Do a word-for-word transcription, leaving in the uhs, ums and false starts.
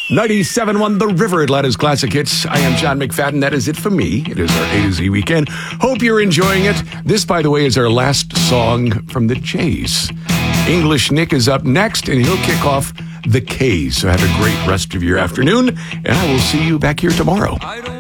ninety-seven point one The River, Atlanta's classic hits. I am John McFadden. That is it for me. It is our A to Z weekend. Hope you're enjoying it. This, by the way, is our last song from the Jays. English Nick is up next, and he'll kick off the K's. So have a great rest of your afternoon, and I will see you back here tomorrow.